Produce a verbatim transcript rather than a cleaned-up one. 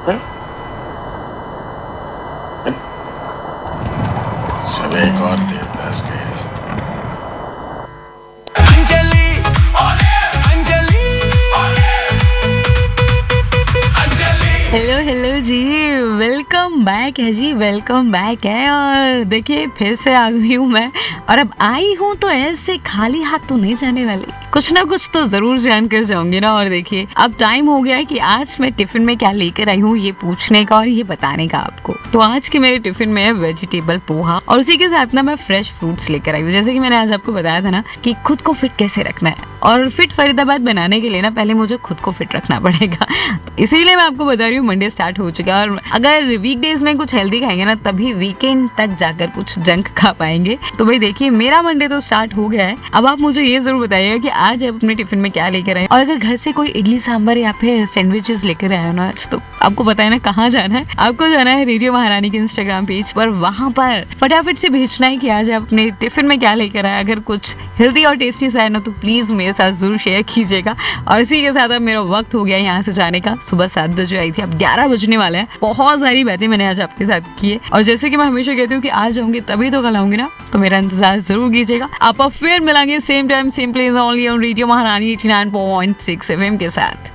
हैं? चले एक और तेज बहस गए। अंजलि अंजलि अंजलि हेलो हेलो जी, वेलकम बैक है जी, वेलकम बैक है। और देखिए फिर से आ गई हूँ मैं, और अब आई हूँ तो ऐसे खाली हाथ तो नहीं जाने वाली, कुछ ना कुछ तो जरूर जान कर जाऊंगी ना। और देखिए अब टाइम हो गया है कि आज मैं टिफिन में क्या लेकर आई हूँ ये पूछने का और ये बताने का आपको। तो आज के मेरे टिफिन में है वेजिटेबल पोहा, और उसी के साथ ना मैं फ्रेश फ्रूट्स लेकर आई हूँ। जैसे कि मैंने आज आपको बताया था ना कि खुद को फिट कैसे रखना है, और फिट फरीदाबाद बनाने के लिए ना पहले मुझे खुद को फिट रखना पड़ेगा। इसीलिए मैं आपको बता रही हूँ मंडे स्टार्ट हो चुका है, और अगर वीकडेज में कुछ हेल्दी खाएंगे ना तभी वीकेंड तक जाकर कुछ जंक खा पाएंगे। तो भाई देखिए मेरा मंडे तो स्टार्ट हो गया है। अब आप मुझे ये जरूर बताइएगा कि आज आप अपने टिफिन में क्या लेकर आए, और अगर घर से कोई इडली सांभर या फिर सैंडविचेस लेकर आए हो ना आज, तो आपको पता है ना कहाँ जाना है। आपको जाना है रेडियो महारानी के इंस्टाग्राम पेज पर, वहां पर फटाफट से भेजना है कि आज आप अपने टिफिन में क्या लेकर आए। अगर कुछ हेल्दी और टेस्टी सा है ना तो प्लीज मेरे साथ जरूर शेयर कीजिएगा। और इसी के साथ अब मेरा वक्त हो गया यहाँ से जाने का। सुबह सात बजे आई थी, अब ग्यारह बजने वाला है। बहुत सारी बातें मैंने आज आपके साथ की है, और जैसे कि मैं हमेशा कहती हूँ कि आज जाऊंगी तभी तो कल आऊंगी ना, तो मेरा इंतजार जरूर कीजिएगा। आप फिर मिलेंगे same time same place only on radio महारानी eighty nine point six FM के साथ।